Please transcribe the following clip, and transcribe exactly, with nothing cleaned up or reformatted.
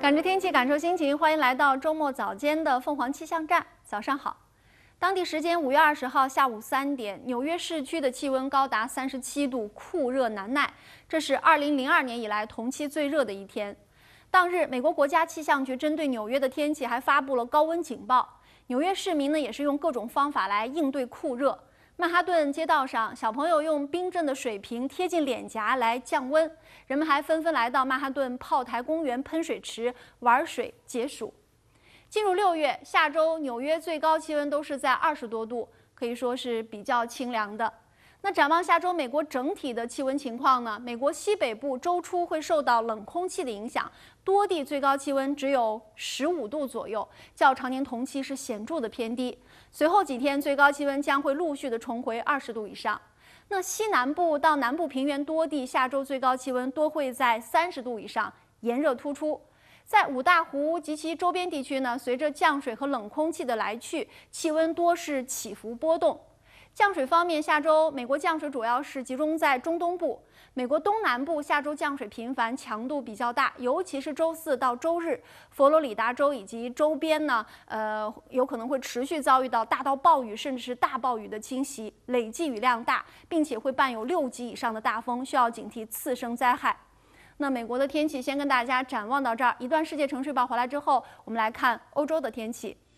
感知天气，感受心情，欢迎来到周末早间的凤凰气象站。早上好，当地时间五月二十号下午三点，纽约市区的气温高达三十七度，酷热难耐，这是二零零二年以来同期最热的一天。当日，美国国家气象局针对纽约的天气还发布了高温警报。纽约市民呢也是用各种方法来应对酷热。曼哈顿街道上，小朋友用冰镇的水瓶贴近脸颊来降温，人们还纷纷来到曼哈顿炮台公园喷水池玩水解暑。进入六月，下周纽约最高气温都是在二十多度，可以说是比较清凉的。那展望下周美国整体的气温情况呢？美国西北部周初会受到冷空气的影响，多地最高气温只有十五度左右，较常年同期是显著的偏低。随后几天最高气温将会陆续的重回二十度以上。那西南部到南部平原多地下周最高气温多会在三十度以上，炎热突出。在五大湖及其周边地区呢，随着降水和冷空气的来去，气温多是起伏波动。降水方面，下周美国降水主要是集中在中东部，美国东南部下周降水频繁，强度比较大，尤其是周四到周日，佛罗里达州以及周边呢，呃，有可能会持续遭遇到大到暴雨，甚至是大暴雨的侵袭，累计雨量大，并且会伴有六级以上的大风，需要警惕次生灾害。那美国的天气先跟大家展望到这儿，一段世界城市报回来之后，我们来看欧洲的天气。